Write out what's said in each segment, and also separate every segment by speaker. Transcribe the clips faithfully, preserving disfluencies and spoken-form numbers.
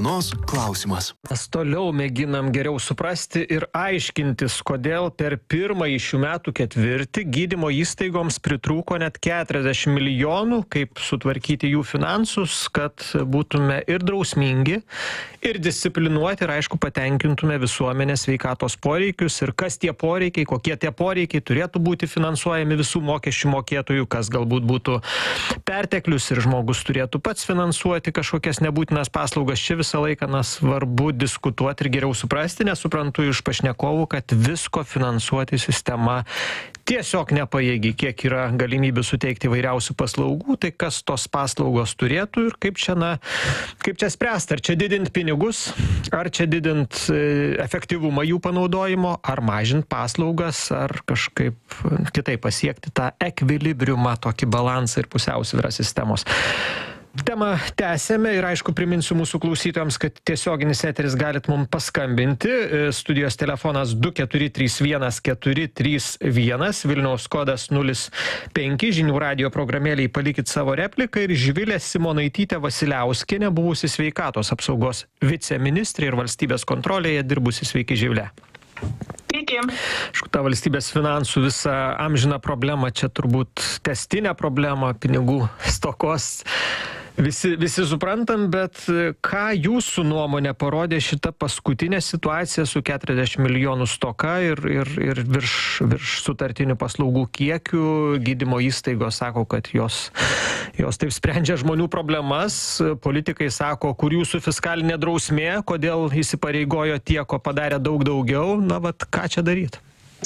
Speaker 1: dienos klausimas.
Speaker 2: Mes toliau mėginam geriau suprasti ir aiškintis, kodėl per pirmąjį šių metų ketvirtį gydymo įstaigoms pritrūko net keturiasdešim milijonų, kaip sutvarkyti jų finansus, kad būtume ir drausmingi, ir disciplinuoti, ir aišku patenkintume visuomenės sveikatos poreikius, ir kas tie poreikiai, kokie tie poreikiai turėtų būti finansuojami visų mokesčių mokėtojų, kas galbūt būtų perteklius ir žmogus turėtų pats finansuoti kažkokias nebūtinas paslaugas. Čia visą laiką na, svarbu diskutuoti ir geriau suprasti, nes suprantu iš pašnekovų, kad visko finansuoti sistema tiesiog nepajėgi, kiek yra galimybių suteikti vairiausių paslaugų, tai kas tos paslaugos turėtų ir kaip čia, na, kaip čia spręsti, ar čia didint pinigus, ar čia didint efektyvumą jų panaudojimo, ar mažint paslaugas, ar kažkaip kitaip pasiekti tą ekvilibriumą, tokį balansą ir pusiausvyrą sistemos. Temą tęsėme ir aišku priminsiu mūsų klausytojams, kad tiesioginis eteris galit mums paskambinti. Studijos telefonas du keturi trys vienas keturi trys vienas, Vilniaus kodas nulis penki, žinių radijo programėlėj palikit savo repliką ir Živilė Simonaitytė Vasiliauskienė, buvusi sveikatos apsaugos viceministrė ir valstybės kontrolėje dirbusi. Sveiki, Živilė.
Speaker 3: Sveiki.
Speaker 2: Aišku, ta valstybės finansų visa amžina problema, čia turbūt testinė problema, pinigų stokos. Visi, visi suprantam, bet ką jūsų nuomonė parodė šita paskutinė situacija su keturiasdešim milijonų stoka ir, ir, ir virš, virš sutartinių paslaugų kiekių? Gydymo įstaigos sako, kad jos, jos taip sprendžia žmonių problemas. Politikai sako, kur jūsų fiskalinė drausmė, kodėl įsipareigojo tiek, ko padarė daug daugiau. Na, vat ką čia daryti?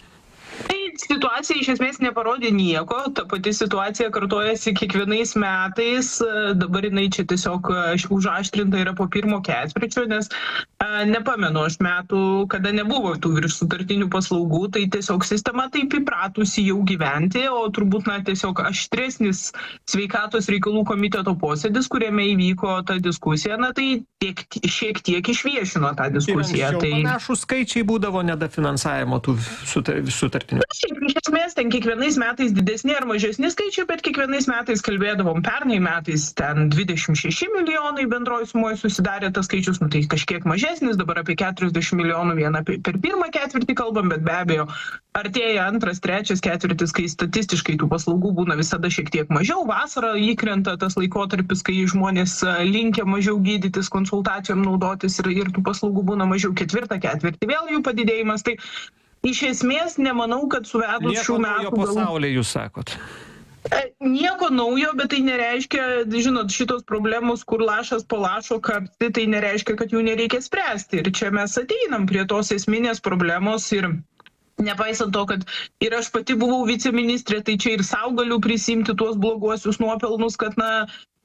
Speaker 3: Situacija iš esmės neparodė nieko, ta pati situacija kartojasi kiekvienais metais, dabar jinai čia tiesiog užaštrinta yra po pirmo ketvirčio, nes a, nepamenu aš metų, kada nebuvo tų virš sutartinių paslaugų, tai tiesiog sistema taip įpratusi jau gyventi, o turbūt na, tiesiog aštresnis sveikatos reikalų komiteto posėdis, kuriame įvyko ta diskusija, na tai tiek, šiek tiek išviešino tą diskusiją.
Speaker 2: Tai panašų
Speaker 3: tai...
Speaker 2: skaičiai būdavo nedafinansavimo tų sutartinių.
Speaker 3: Iš esmės, ten kiekvienais metais didesni ar mažesni skaičiai, bet kiekvienais metais kalbėdavom, pernai metais ten dvidešim šeši milijonai bendroji sumoje susidarė tas skaičius, nu tai kažkiek mažesnis, dabar apie keturiasdešim milijonų vieną per pirmą ketvirtį kalbam, bet be abejo artėja antras, trečias ketvirtis, kai statistiškai tų paslaugų būna visada šiek tiek mažiau, vasarą įkrenta tas laikotarpis, kai žmonės linkia mažiau gydytis, konsultacijom naudotis ir, ir tų paslaugų būna mažiau, ketvirtą ketvirtį vėl jų padidėjimas, tai iš esmės nemanau, kad suvedus šių metų...
Speaker 2: Nieko naujo pasaulyje, jūs sakot.
Speaker 3: Nieko naujo, bet tai nereiškia, žinot, šitos problemos, kur lašas po lašo kapti, tai nereiškia, kad jų nereikia spręsti. Ir čia mes ateinam prie tos esminės problemos ir nepaisant to, kad ir aš pati buvau viceministrė, tai čia ir sau galiu prisimti tuos bloguosius nuopelnus, kad, na,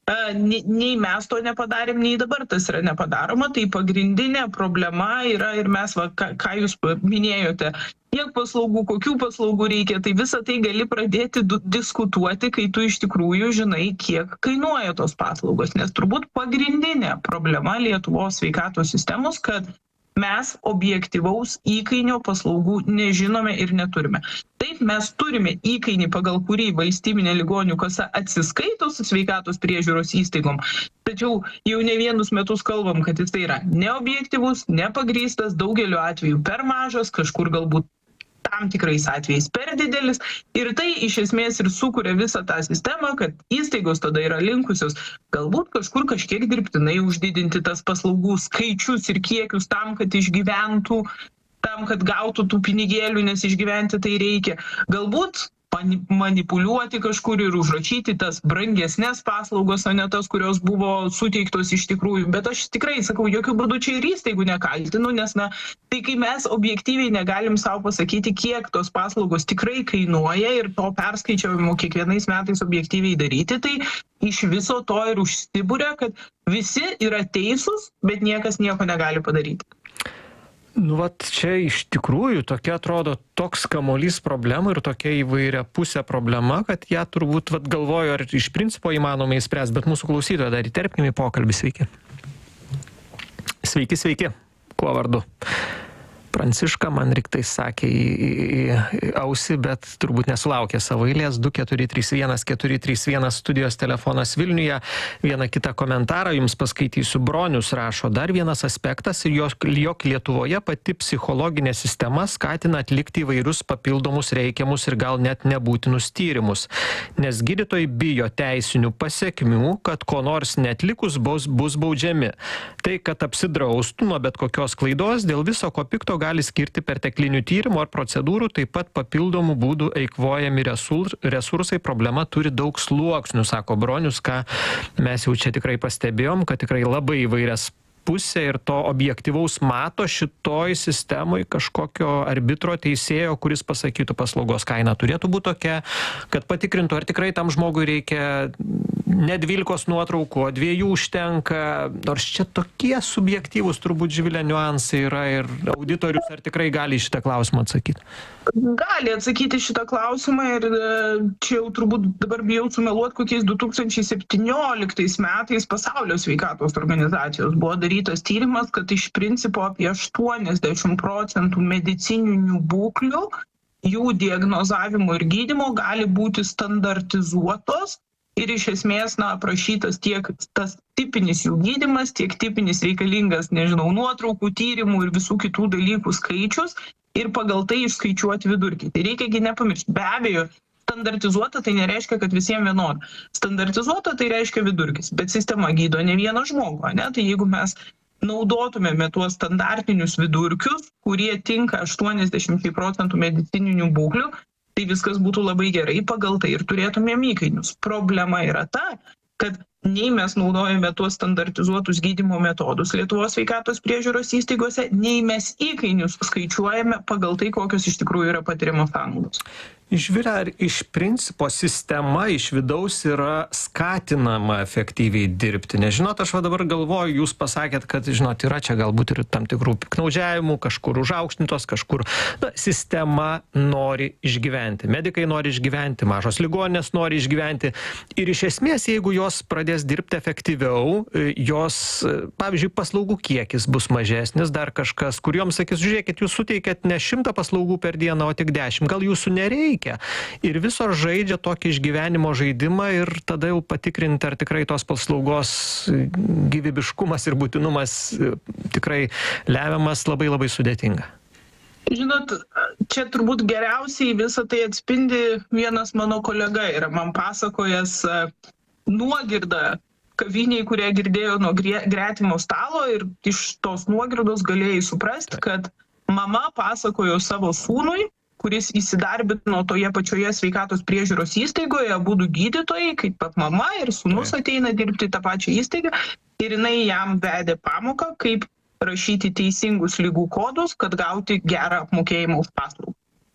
Speaker 3: nei mes to nepadarėm, nei dabar tas yra nepadaroma, tai pagrindinė problema yra ir mes, va, ką, ką jūs minėjote, kiek paslaugų, kokių paslaugų reikia, tai visą tai gali pradėti diskutuoti, kai tu iš tikrųjų žinai, kiek kainuoja tos paslaugos, nes turbūt pagrindinė problema Lietuvos sveikatos sistemos, kad mes objektyvaus įkainio paslaugų nežinome ir neturime. Taip, mes turime įkainį, pagal kurį valstybinė ligonių kasa atsiskaito su sveikatos priežiūros įstaigom, tačiau jau ne vienus metus kalbam, kad jis tai yra neobjektyvus, nepagrįstas, daugeliu atveju per mažas, kažkur galbūt tam tikrais atvejais per didelis ir tai iš esmės ir sukuria visą tą sistemą, kad įstaigos tada yra linkusios galbūt kažkur kažkiek dirbtinai uždidinti tas paslaugų skaičius ir kiekius tam, kad išgyventų, tam, kad gautų tų pinigėlių, nes išgyventi tai reikia. Galbūt manipuliuoti kažkur ir užrašyti tas brangesnės paslaugos, o ne tas, kurios buvo suteiktos iš tikrųjų. Bet aš tikrai sakau, jokių būdų čia ir įstaigų nekaltinu, nes na, tai kai mes objektyviai negalim savo pasakyti, kiek tos paslaugos tikrai kainuoja ir to perskaičiavimo kiekvienais metais objektyviai daryti, tai iš viso to ir užsibūrė, kad visi yra teisūs, bet niekas nieko negali padaryti.
Speaker 2: Nu, vat čia iš tikrųjų tokia atrodo toks kamuolys problemų ir tokia įvairia pusė problema, kad ją turbūt vat galvoju, ar iš principo įmanoma įspręsti, bet mūsų klausytoją dar įterpkime į pokalbį. Sveiki. Sveiki, sveiki. Kuo vardu? Pranciška man riktai sakė į, į, į ausį, bet turbūt nesulaukė savo eilės. Du keturi trys vienas keturi trys vienas studijos telefonas Vilniuje. Vieną kitą komentarą jums paskaitysiu. Bronius rašo, dar vienas aspektas, jog Lietuvoje pati psichologinė sistema skatina atlikti įvairius papildomus reikiamus ir gal net nebūtinus tyrimus. Nes gydytojai bijo teisinių pasekmių, kad ko nors netlikus bus, bus baudžiami. Tai, kad apsidraustų nuo bet kokios klaidos, dėl viso ko pikto gali skirti perteklinių tyrimų ar procedūrų, taip pat papildomų būdų eikvojami resursai. Problema turi daug sluoksnių, sako Bronius, ką mes jau čia tikrai pastebėjom, kad tikrai labai įvairias pusė ir to objektyvaus mato šitoj sistemoj kažkokio arbitro teisėjo, kuris pasakytų, paslaugos kaina turėtų būti tokia, kad patikrintų, ar tikrai tam žmogui reikia ne dvylikos nuotraukų, o dviejų užtenka, nors čia tokie subjektyvūs turbūt, Živilė, niuansai yra ir auditorius ar tikrai gali šitą klausimą atsakyti?
Speaker 3: Gali atsakyti šitą klausimą ir čia jau turbūt dabar bijau sumeluoti, kokiais du tūkstančiai septynioliktais metais Pasaulio sveikatos organizacijos buvo darytas tyrimas, kad iš principo apie aštuoniasdešimt procentų medicininių būklių, jų diagnozavimo ir gydymo gali būti standartizuotos ir iš esmės, na, aprašytas tiek tas tipinis jų gydymas, tiek tipinis reikalingas, nežinau, nuotraukų, tyrimų ir visų kitų dalykų skaičius ir pagal tai išskaičiuoti vidurkį. Tai reikiagi nepamiršti. Be abejo, standartizuota tai nereiškia, kad visiems vienodai. Standartizuota tai reiškia vidurkis, bet sistema gydo ne vieną žmogų, ne? Tai jeigu mes naudotumėme tuos standartinius vidurkius, kurie tinka aštuoniasdešimt procentų medicininių būklių, tai viskas būtų labai gerai, pagal tai ir turėtumėm įkainius. Problema yra ta, kad nei mes naudojame tuos standartizuotus gydymo metodus Lietuvos sveikatos priežiūros įstaigose, nei mes įkainius skaičiuojame pagal tai, kokios iš tikrųjų yra patiriamos sąnaudos.
Speaker 2: Žiūrė, ar iš principo sistema iš vidaus yra skatinama efektyviai dirbti? Nes, žinot, aš va dabar galvoju, jūs pasakėt, kad, žinot, yra čia galbūt ir tam tikrų piknaudžiavimų, kažkur užaukštintos, kažkur. Na, sistema nori išgyventi, medikai nori išgyventi, mažos ligoninės nori išgyventi. Ir iš esmės, jeigu jos pradės dirbti efektyviau, jos, pavyzdžiui, paslaugų kiekis bus mažesnis, dar kažkas, kur joms sakys, žiūrėkit, jūs suteikėt ne šimtą paslaugų per dieną, o tik dešimt, gal jūsų nereikia. Ir visos žaidžia tokį išgyvenimo žaidimą ir tada jau patikrinti, ar tikrai tos paslaugos gyvybiškumas ir būtinumas tikrai lemiamas labai labai sudėtinga.
Speaker 3: Žinot, čia turbūt geriausiai visą tai atspindi vienas mano kolega yra man pasakojęs nuogirdą kaviniai, kurie girdėjo nuo gretimo stalo ir iš tos nuogirdos galėjai suprasti, kad mama pasakojo savo sūnui, kuris įsidarbino toje pačioje sveikatos priežiūros įstaigoje, abudu gydytojai, kaip pat mama ir sūnus ateina dirbti tą pačią įstaigą ir jinai jam vedė pamoką, kaip rašyti teisingus ligų kodus, kad gauti gerą apmokėjimą už paslaugą.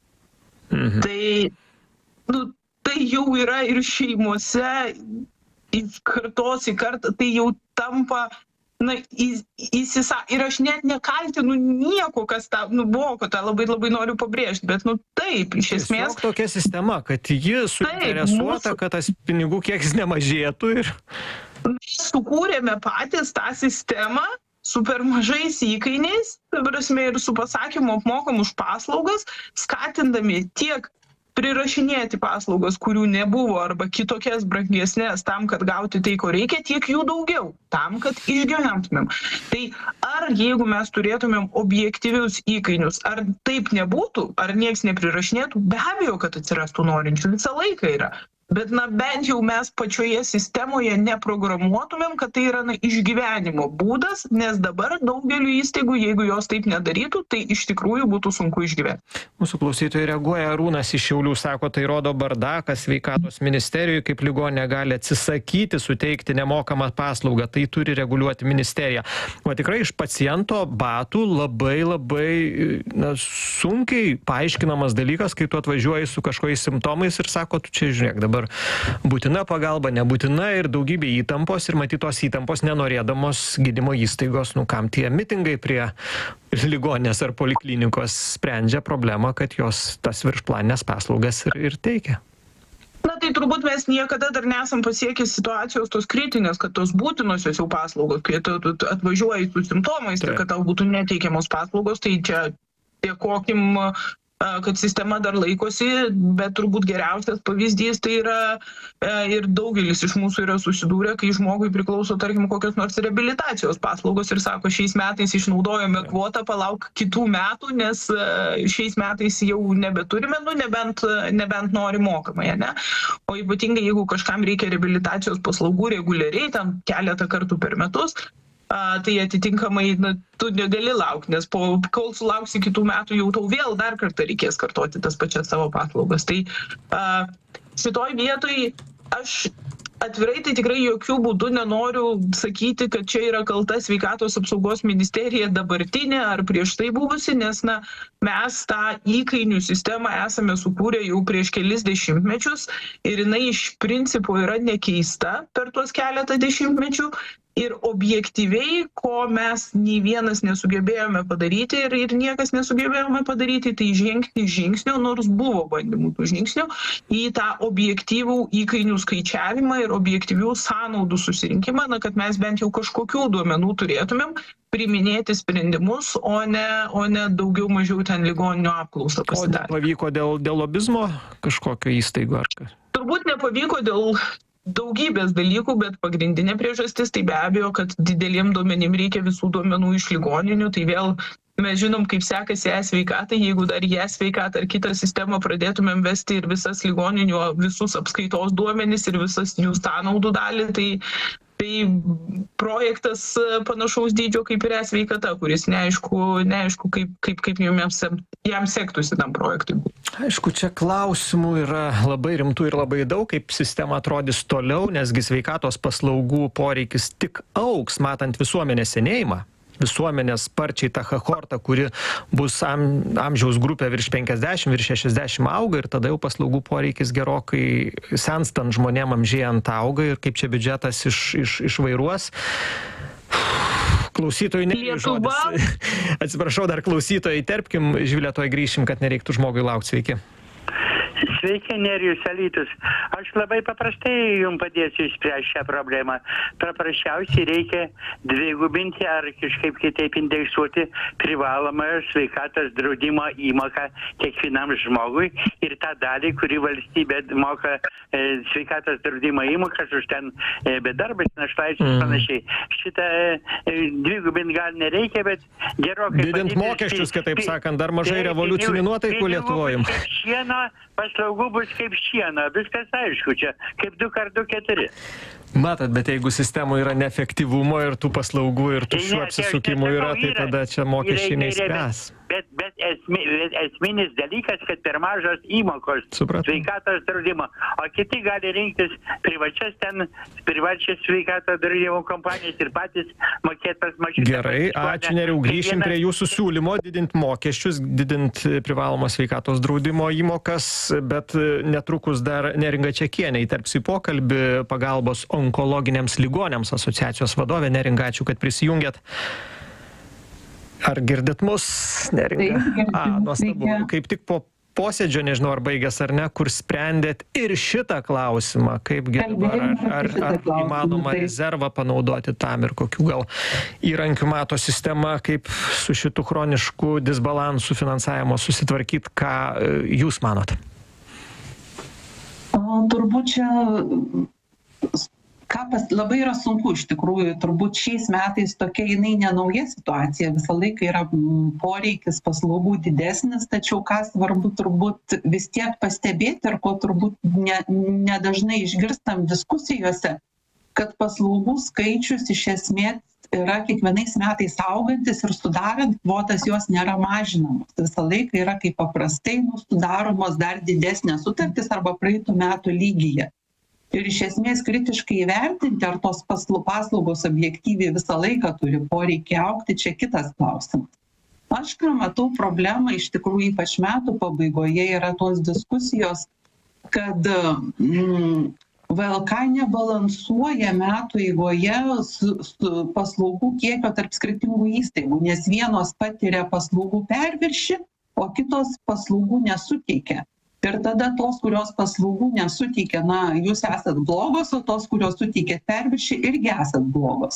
Speaker 3: Mhm. Tai, nu, tai jau yra ir šeimose, iš kartos į kartą, tai jau tampa Na, įsisa... Ir aš net nekaltinu nieko, kas tą nuvoka, tą labai labai noriu pabrėžti, bet, nu, taip, iš esmės...
Speaker 2: Tiesiog tokia sistema, kad ji suinteresuota, mūsų... kad tas pinigų kiekis nemažėtų ir...
Speaker 3: Mes sukūrėme patys tą sistemą su per mažais įkainiais, ta prasme, ir su pasakymu apmokam už paslaugas, skatindami tiek prirašinėti paslaugas, kurių nebuvo, arba kitokias brangesnės tam, kad gauti tai, ko reikia, tiek jų daugiau, tam, kad išgyventumėm. Tai ar jeigu mes turėtumėm objektyvius įkainius, ar taip nebūtų, ar nieks neprirašinėtų, be abejo, kad atsirastų norinčių, visą laiką yra. Bet, na, bent jau mes pačioje sistemoje neprogramuotumėm, kad tai yra, na, išgyvenimo būdas, nes dabar daugeliu įstaigų, jeigu jos taip nedarytų, tai iš tikrųjų būtų sunku išgyventi.
Speaker 2: Mūsų klausytojai reaguoja, Arūnas iš Šiaulių sako, tai rodo bardakas sveikatos ministerijoje, kaip ligoninė gali atsisakyti suteikti nemokamą paslaugą, tai turi reguliuoti ministerija. O tikrai iš paciento batų labai labai na, sunkiai paaiškinamas dalykas, kai tu atvažiuoji su kažkokiais simptomais ir sako, tu čia žiūrėk, dabar būtina pagalba, nebūtina ir daugybė įtampos ir matyt tos įtampos nenorėdamos gydymo įstaigos, nu kam tie mitingai prie ligoninės ar poliklinikos sprendžia problemą, kad jos tas viršplaninės paslaugas ir, ir teikia.
Speaker 3: Na tai turbūt mes niekada dar nesam pasiekę situacijos tos kritinės, kad tos būtinosios jau paslaugos, kai tu atvažiuoji su simptomais ir kad tau būtų neteikiamos paslaugos, tai čia dėkokim, kad sistema dar laikosi, bet turbūt geriausias pavyzdys tai yra ir daugelis iš mūsų yra susidūrę, kai žmogui priklauso, tarkim, kokios nors reabilitacijos paslaugos ir sako, šiais metais išnaudojame kvotą, palauk kitų metų, nes šiais metais jau nebeturime, nu, nebent, nebent nori mokamai, ne? O ypatingai, jeigu kažkam reikia reabilitacijos paslaugų reguliariai, tam keletą kartų per metus, A, tai atitinkamai na, tu negali laukti, nes po, kol sulauksi kitų metų jau tau vėl dar kartą reikės kartoti tas pačias savo paslaugas. Tai a, šitoj vietoj aš atvirai tai tikrai jokių būdų nenoriu sakyti, kad čia yra kalta sveikatos apsaugos ministerija dabartinė ar prieš tai buvusi, nes na, mes tą įkainių sistemą esame sukūrę jau prieš kelis dešimtmečius ir jinai iš principo yra nekeista per tuos keletą dešimtmečių. Ir objektyviai, ko mes nei vienas nesugebėjome padaryti ir, ir niekas nesugebėjome padaryti, tai žengti žingsnio, nors buvo bandymų tų žingsnių, į tą objektyvų įkainių skaičiavimą ir objektyvių sąnaudų susirinkimą, na, kad mes bent jau kažkokių duomenų turėtumėm priminėti sprendimus, o ne, o ne daugiau mažiau ten ligoninio apklausą pasidaryti.
Speaker 2: O pavyko dėl, dėl lobizmo kažkokio įstaigo ar kas?
Speaker 3: Turbūt nepavyko dėl daugybės dalykų, bet pagrindinė priežastis tai be abejo, kad dideliem duomenim reikia visų duomenų iš ligoninių, tai vėl mes žinom, kaip sekasi e-sveikatai, jeigu dar e-sveikatą ar kitą sistemą pradėtumėm vesti ir visas ligoninių, visus apskaitos duomenis ir visas jų sąnaudų dalį, tai, tai projektas panašaus dydžio kaip ir e-sveikata, kuris neaišku, neaišku kaip, kaip, kaip jam, jam sektųsi tam projektui.
Speaker 2: Aišku, čia klausimų yra labai rimtų ir labai daug, kaip sistema atrodys toliau, nesgi sveikatos paslaugų poreikis tik augs, matant visuomenės senėjimą. Visuomenės sparčiai ta kohorta, kuri bus am, amžiaus grupė virš penkiasdešimt, virš šešiasdešimt auga ir tada jau paslaugų poreikis gerokai senstant žmonėm amžėjant auga ir kaip čia biudžetas iš, iš, išvairuos. Klausytojai, ne žodis. Atsiprašau, dar klausytojai, terpkim, Živilė, toj grįšim, kad nereiktų žmogui laukti. Sveiki.
Speaker 1: Sveiki, Nerijus Alytus. Aš labai paprastai jums padėsiu išspręsti šią problemą. Paprasčiausiai reikia dvigubinti ar kažkaip kitaip indeksuoti privalomą sveikatos draudimo įmoką kiekvienam žmogui ir tą dalį, kuri valstybė moka e, sveikatos draudimo įmokas už ten e, bedarbas, našlaičius mm. panašiai. Šitą e, dvigubinti gal nereikia, bet gerokai...
Speaker 2: Didint mokesčius, kitaip sakant, dar mažai revoliucinių nuotaikų Lietuvoj.
Speaker 1: Šieno paslaugų bus kaip šieno, viskas aišku, čia kaip du kart du keturi.
Speaker 2: Matot, bet jeigu sistemoje yra neefektyvumo ir tų paslaugų ir tų šių apsisukimų yra, tai tada čia mokesčiai neįspręs.
Speaker 1: Bet, bet esmi, esminis dalykas, kad per mažos įmokos sveikatos draudimo, o kiti gali rinktis privačias ten, privačias sveikatos draudimo kompanijas ir patys mokėti tas mažytes.
Speaker 2: Gerai, ačiū Nerijau, grįšim prie jūsų siūlymo didinti mokesčius, didinti privalomą sveikatos draudimo įmokas, bet netrukus dar Neringa Čekienė įterpsi pokalbį, pagalbos onkologiniams ligoniams asociacijos vadovė. Neringa, ačiū, kad prisijungėt. Ar girdit mus, Neringa? A, nuostabu. Kaip tik po posėdžio, nežinau, ar baigęs ar ne, kur sprendėt ir šitą klausimą, kaipgi dabar, ar, ar, ar įmanoma rezervą panaudoti tam ir kokių gal įrankių mato sistema, kaip su šitu chronišku disbalansu finansavimo susitvarkyti, ką jūs manot?
Speaker 4: O, turbūt čia ką pas, labai yra sunku iš tikrųjų, turbūt šiais metais tokia jinai nenauja situacija, visą laiką yra poreikis paslaugų didesnis, tačiau ką svarbu turbūt vis tiek pastebėti ir ko turbūt ne, nedažnai išgirstam diskusijose, kad paslaugų skaičius iš esmės yra kiekvienais metais augantis ir sudarant kvotas jos nėra mažinamos. Visą laiką yra kaip paprastai sudaromos dar didesnės sutartys arba praeitų metų lygyje. Ir iš esmės kritiškai įvertinti, ar tos paslaugos objektyviai visą laiką turi poreikį augti, čia kitas klausimas. Aš ką matau problemą, iš tikrųjų ypač metų pabaigoje yra tos diskusijos, kad mm, V L K nebalansuoja metų eigoje su, su paslaugų kiekio tarp skirtingų įstaigų, nes vienos patiria paslaugų perviršį, o kitos paslaugų nesuteikia. Ir tada tos, kurios paslaugų nesuteikia, na, jūs esat blogos, o tos, kurios suteikia perviršį, irgi esat blogos.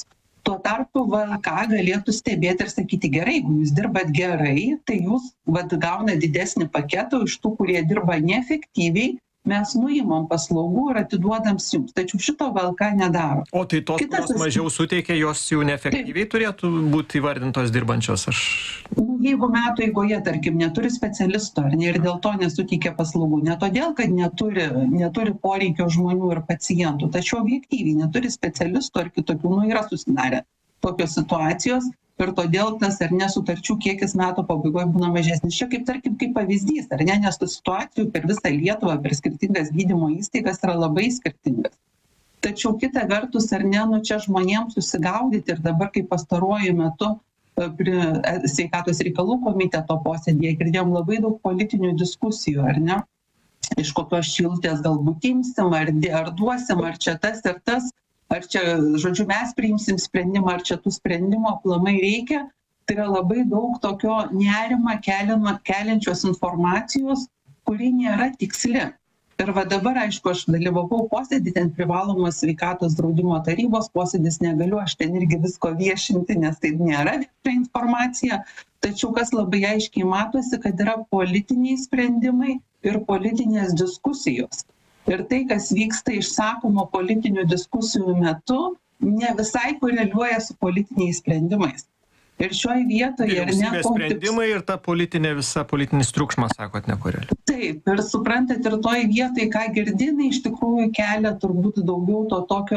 Speaker 4: Tuo tarpu V L K galėtų stebėti ir sakyti, gerai, jeigu jūs dirbat gerai, tai jūs vat, gauna didesnį paketą iš tų, kurie dirba neefektyviai, mes nuimam paslaugų ir atiduodam jums. Tačiau šito V L K nedaro.
Speaker 2: O tai tos,
Speaker 4: Kitas
Speaker 2: kurios mažiau suteikia, jos jau neefektyviai turėtų būti įvardintos dirbančios? Aš...
Speaker 4: Nu, jeigu metų eigoje, tarkim, neturi specialisto ar ne, ir dėl to nesuteikia paslaugų, ne todėl, kad neturi, neturi poreikio žmonių ir pacientų, tačiau objektyviai neturi specialistų ar kitokių, nu yra susidarę tokios situacijos ir todėl tas ar nesutarčių kiekis metų pabaigoje būna mažesnis. Čia kaip, tarkim, kaip pavyzdys, ar ne, nes tų situacijų per visą Lietuvą, per skirtingas gydymo įstaigas yra labai skirtingas. Tačiau kita vertus, ar ne, nu čia žmonėms susigaudyti ir dabar kaip pastaruoju metu prie sveikatos reikalų komiteto posėdėje girdėjom labai daug politinių diskusijų, ar ne? Iš kokios šiltės galbūt imsim, ar, ar duosim, ar čia tas ir tas, ar čia, žodžiu, mes priimsim sprendimą, ar čia tų sprendimų aplamai reikia. Tai yra labai daug tokio nerimą keliama, keliančios informacijos, kuri nėra tiksli. Ir va dabar, aišku, aš dalyvavau posėdį, ten privalomos sveikatos draudimo tarybos posėdis, negaliu aš ten irgi visko viešinti, nes tai nėra vieša informacija. Tačiau kas labai aiškiai matosi, kad yra politiniai sprendimai ir politinės diskusijos. Ir tai, kas vyksta išsakomo politinių diskusijų metu, ne visai koreliuoja su politiniais sprendimais. Ir šioje vietoje...
Speaker 2: Vyriausybės sprendimai ir ta politinė visa politinis triukšmas, sakot, nekoreliuoja.
Speaker 4: Taip, ir suprantat, ir toj vietoj, ką girdinai, iš tikrųjų kelia turbūt daugiau to tokio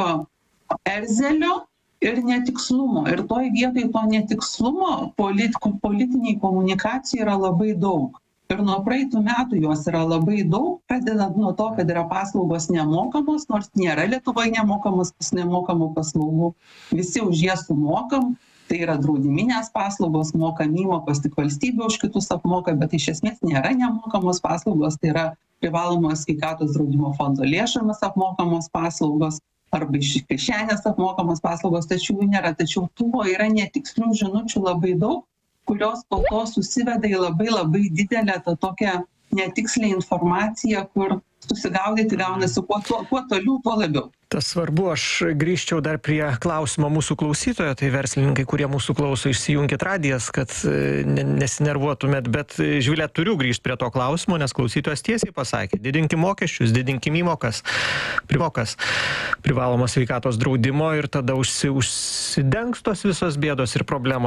Speaker 4: erzelio ir netikslumo. Ir toj vietoj to netikslumo polit, politiniai komunikacijai yra labai daug. Ir nuo praeitų metų jos yra labai daug, pradedant nuo to, kad yra paslaugos nemokamos, nors nėra Lietuvoje nemokamos, nemokamų paslaugų. Visi už jas sumokam. Tai yra draudiminės paslaugos, mokam įmokos, tik valstybė už kitus apmoka, bet iš esmės nėra nemokamos paslaugos, tai yra privalomos sveikatos draudimo fondo lėšomis apmokamos paslaugos arba iš kišenės apmokamos paslaugos, tačiau jų nėra. Tačiau tuo yra netikslių žinučių labai daug, kurios po to susiveda į labai labai didelę tą tokią netikslę informaciją, kur susigaudyti gaunasi kuo, kuo, kuo toliau, tuo labiau.
Speaker 2: Tas svarbu, aš grįžčiau dar prie klausimo mūsų klausytojo, tai verslininkai, kurie mūsų klauso, išsijunkit radijas, kad nesinervuotumėt, bet Žvilė, turiu grįžti prie to klausimo, nes klausytojas tiesiai pasakė, didinkim mokesčius, didinkim įmokas, primokas, privalomos sveikatos draudimo ir tada užsi, užsidengs tos visos bėdos ir problemos.